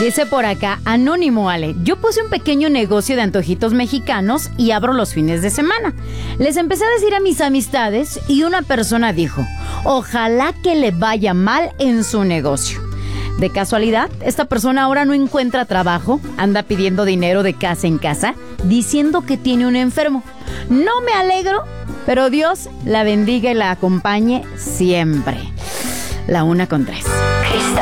Dice por acá, Anónimo Ale, yo puse un pequeño negocio de antojitos mexicanos y abro los fines de semana. Les empecé a decir a mis amistades y una persona dijo, ojalá que le vaya mal en su negocio. De casualidad, esta persona ahora no encuentra trabajo, anda pidiendo dinero de casa en casa, diciendo que tiene un enfermo. No me alegro, pero Dios la bendiga y la acompañe siempre. La 1:03.